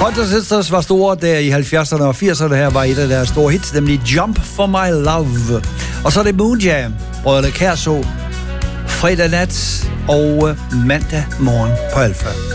Pointer Sisters var store der i 70'erne og 80'erne. Her var et af deres store hits, nemlig Jump for My Love. Og så er det Moon Jam, Brødrene Kærså, fredag nat og mandag morgen på Alfa.